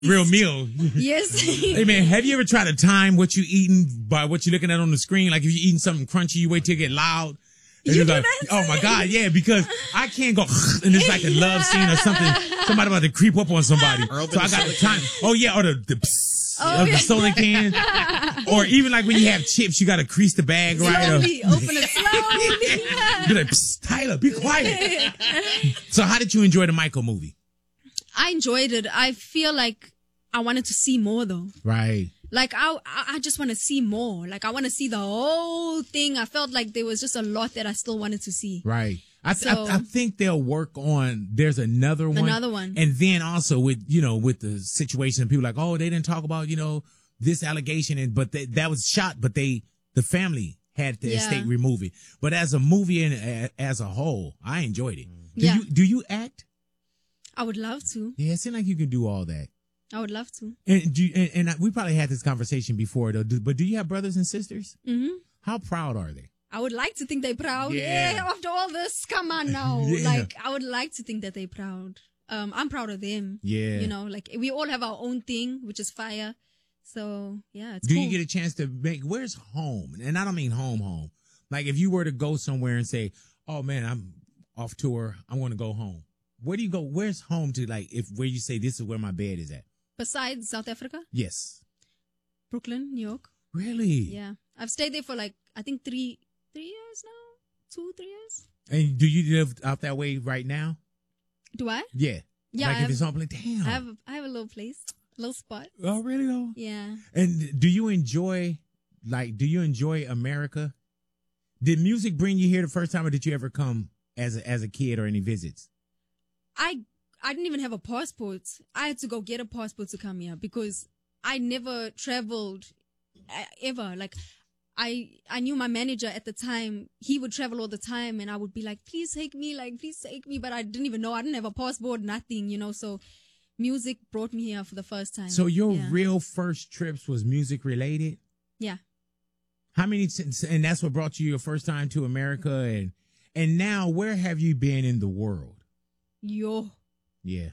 real meal. Yes. Hey man, have you ever tried to time what you eating by what you're looking at on the screen? Like if you're eating something crunchy, you wait till it get loud. And You you're do like, that? oh my God, yeah, because I can't go and it's like a love scene or something. Somebody about to creep up on somebody. So I got the time. Oh yeah, or the psst of the soda can. Or even like when you have chips, you got to crease the bag right. Slowly, open it slowly. You're like, psst, Tyler, be quiet. So how did you enjoy the Michael movie? I enjoyed it. I feel like I wanted to see more though. Right. Like I just want to see more. Like I want to see the whole thing. I felt like there was just a lot that I still wanted to see. Right. I think they'll work on, there's another one. Another one. And then also with, with the situation, people like, oh, they didn't talk about, this allegation, but that was shot, but the family had the estate remove it. But as a movie and as a whole, I enjoyed it. Do you act? I would love to. Yeah, it seems like you can do all that. I would love to. And we probably had this conversation before though, but do you have brothers and sisters? Mm-hmm. How proud are they? I would like to think they're proud. Yeah. Yeah, after all this, come on now. Yeah. Like, I would like to think that they're proud. I'm proud of them. Yeah. Like we all have our own thing, which is fire. So, yeah, it's Do cool. you get a chance to where's home? And I don't mean home. Like if you were to go somewhere and say, oh man, I'm off tour, I want to go home. Where do you go? Where's home to where you say this is where my bed is at? Besides South Africa? Yes. Brooklyn, New York. Really? Yeah. I've stayed there for I think 3 years now. 2-3 years. And do you live out that way right now? Do I? Yeah. Yeah. If it's home, damn. I have a little place, a little spot. Oh, really though? Yeah. And do you enjoy America? Did music bring you here the first time, or did you ever come as a kid or any visits? I didn't even have a passport. I had to go get a passport to come here because I never traveled ever. Like I knew my manager at the time. He would travel all the time and I would be like, please take me. But I didn't even know. I didn't have a passport, nothing, so music brought me here for the first time. So your real first trips was music related? Yeah. How many, and that's what brought you your first time to America, and now where have you been in the world? Yeah.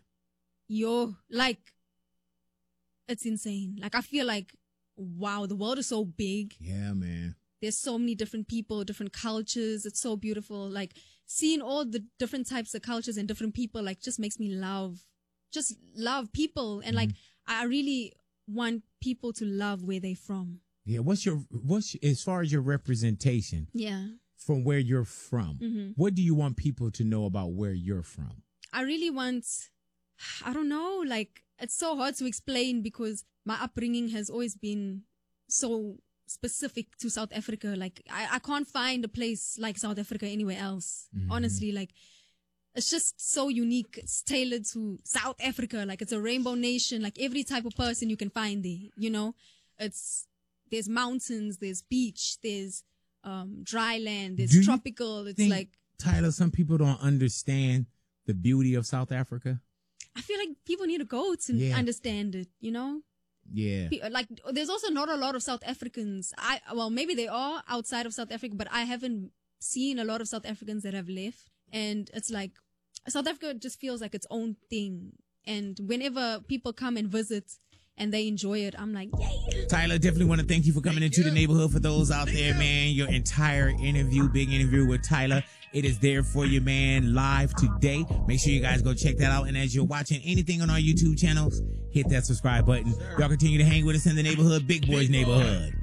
It's insane. Like I feel like, wow, the world is so big. Yeah, man. There's so many different people, different cultures. It's so beautiful. Like seeing all the different types of cultures and different people, like just makes me love people. And like, I really want people to love where they're from. Yeah. What's as far as your representation? Yeah. From where you're from, what do you want people to know about where you're from? I really want, I don't know, like it's so hard to explain because my upbringing has always been so specific to South Africa. Like I can't find a place like South Africa anywhere else. Honestly, like it's just so unique. It's tailored to South Africa. Like it's a rainbow nation. Like every type of person you can find there, there's mountains, there's beach, there's dry land, there's tropical. It's like, Tyler, some people don't understand the beauty of South Africa. I feel like people need to go to understand it, Yeah. Like, there's also not a lot of South Africans. Maybe they are outside of South Africa, but I haven't seen a lot of South Africans that have left. And it's like, South Africa just feels like its own thing. And whenever people come and visit and they enjoy it, I'm like, yay. Tyler, definitely want to thank you for coming into the neighborhood. For those out there, man, your entire interview, big interview with Tyler, it is there for you, man, live today. Make sure you guys go check that out. And as you're watching anything on our YouTube channels, hit that subscribe button. Y'all continue to hang with us in the neighborhood, Big Boys Neighborhood.